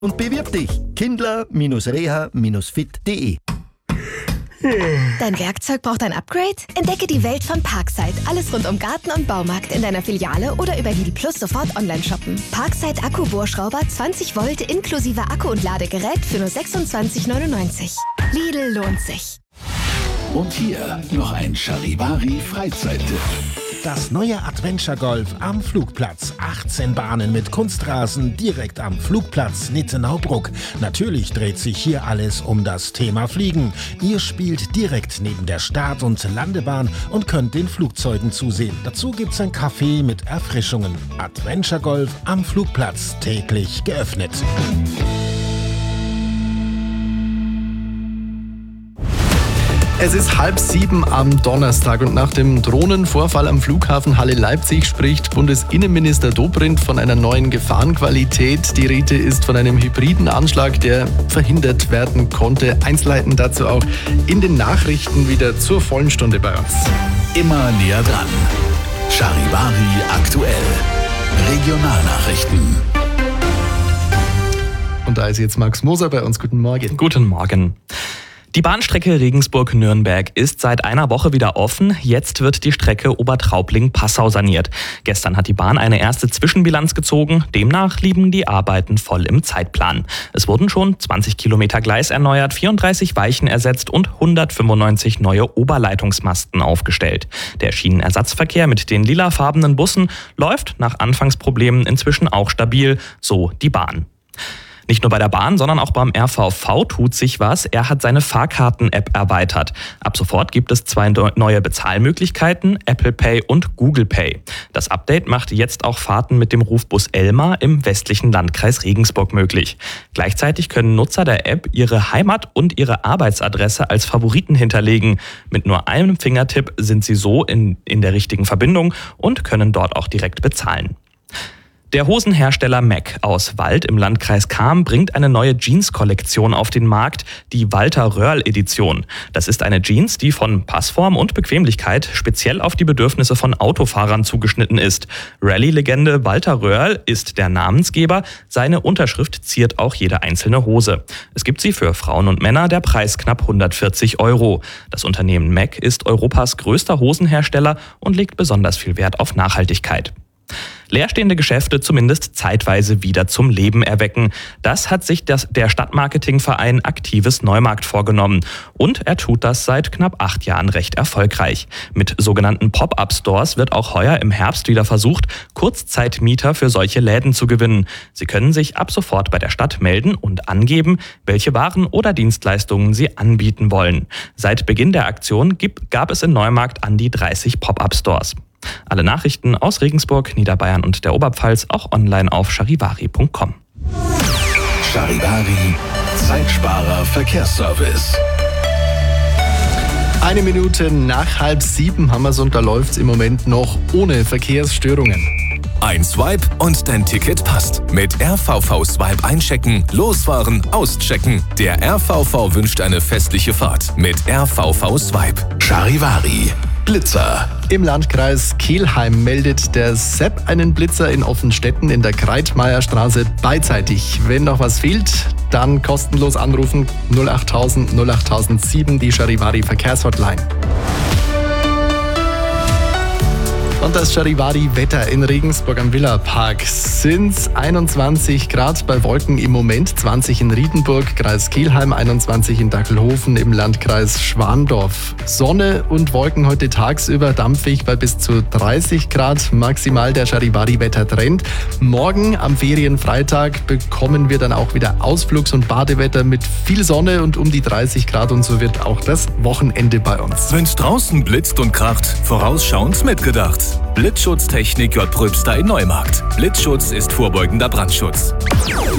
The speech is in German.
und bewirb dich. Kindler-reha-fit.de. Dein Werkzeug braucht ein Upgrade? Entdecke die Welt von Parkside. Alles rund um Garten und Baumarkt in deiner Filiale oder über Lidl Plus sofort online shoppen. Parkside Akkubohrschrauber 20 Volt inklusive Akku und Ladegerät für nur 26,99. Lidl lohnt sich. Und hier noch ein Charivari-Freizeit-Tipp. Das neue Adventure Golf am Flugplatz. 18 Bahnen mit Kunstrasen direkt am Flugplatz Nittenau-Bruck. Natürlich dreht sich hier alles um das Thema Fliegen. Ihr spielt direkt neben der Start- und Landebahn und könnt den Flugzeugen zusehen. Dazu gibt's ein Café mit Erfrischungen. Adventure Golf am Flugplatz, täglich geöffnet. Es ist 6:30 am Donnerstag und nach dem Drohnenvorfall am Flughafen Halle Leipzig spricht Bundesinnenminister Dobrindt von einer neuen Gefahrenqualität. Die Rede ist von einem hybriden Anschlag, der verhindert werden konnte. Einzelheiten dazu auch in den Nachrichten wieder zur vollen Stunde bei uns. Immer näher dran. Charivari aktuell. Regionalnachrichten. Und da ist jetzt Max Moser bei uns. Guten Morgen. Guten Morgen. Die Bahnstrecke Regensburg-Nürnberg ist seit einer Woche wieder offen. Jetzt wird die Strecke Obertraubling-Passau saniert. Gestern hat die Bahn eine erste Zwischenbilanz gezogen. Demnach liegen die Arbeiten voll im Zeitplan. Es wurden schon 20 Kilometer Gleis erneuert, 34 Weichen ersetzt und 195 neue Oberleitungsmasten aufgestellt. Der Schienenersatzverkehr mit den lilafarbenen Bussen läuft nach Anfangsproblemen inzwischen auch stabil, so die Bahn. Nicht nur bei der Bahn, sondern auch beim RVV tut sich was. Er hat seine Fahrkarten-App erweitert. Ab sofort gibt es 2 neue Bezahlmöglichkeiten, Apple Pay und Google Pay. Das Update macht jetzt auch Fahrten mit dem Rufbus Elmar im westlichen Landkreis Regensburg möglich. Gleichzeitig können Nutzer der App ihre Heimat und ihre Arbeitsadresse als Favoriten hinterlegen. Mit nur einem Fingertipp sind sie so in der richtigen Verbindung und können dort auch direkt bezahlen. Der Hosenhersteller Mac aus Wald im Landkreis Cham bringt eine neue Jeans-Kollektion auf den Markt, die Walter Röhrl-Edition. Das ist eine Jeans, die von Passform und Bequemlichkeit speziell auf die Bedürfnisse von Autofahrern zugeschnitten ist. Rallye-Legende Walter Röhrl ist der Namensgeber. Seine Unterschrift ziert auch jede einzelne Hose. Es gibt sie für Frauen und Männer, der Preis knapp 140 €. Das Unternehmen Mac ist Europas größter Hosenhersteller und legt besonders viel Wert auf Nachhaltigkeit. Leerstehende Geschäfte zumindest zeitweise wieder zum Leben erwecken. Das hat sich der Stadtmarketingverein Aktives Neumarkt vorgenommen. Und er tut das seit knapp 8 Jahren recht erfolgreich. Mit sogenannten Pop-up-Stores wird auch heuer im Herbst wieder versucht, Kurzzeitmieter für solche Läden zu gewinnen. Sie können sich ab sofort bei der Stadt melden und angeben, welche Waren oder Dienstleistungen sie anbieten wollen. Seit Beginn der Aktion gab es in Neumarkt an die 30 Pop-up-Stores. Alle Nachrichten aus Regensburg, Niederbayern und der Oberpfalz auch online auf charivari.com. Charivari, Zeitsparer Verkehrsservice. 1 Minute nach 6:30 haben wir es und da läuft es im Moment noch ohne Verkehrsstörungen. Ein Swipe und dein Ticket passt. Mit RVV Swipe einchecken, losfahren, auschecken. Der RVV wünscht eine festliche Fahrt mit RVV Swipe. Charivari, Blitzer. Im Landkreis Kelheim meldet der Sepp einen Blitzer in Offenstetten in der Kreitmeierstraße beidseitig. Wenn noch was fehlt, dann kostenlos anrufen 08000 08007, die Charivari Verkehrshotline. Und das Charivari-Wetter in Regensburg am Villapark sind 21 Grad bei Wolken im Moment, 20 in Riedenburg, Kreis Kelheim, 21 in Dackelhofen im Landkreis Schwandorf. Sonne und Wolken heute tagsüber dampfig bei bis zu 30 Grad, maximal der Charivari-Wettertrend. Morgen am Ferienfreitag bekommen wir dann auch wieder Ausflugs- und Badewetter mit viel Sonne und um die 30 Grad und so wird auch das Wochenende bei uns. Wenn's draußen blitzt und kracht, vorausschauend mitgedacht. Blitzschutztechnik J. Pröbster in Neumarkt. Blitzschutz ist vorbeugender Brandschutz.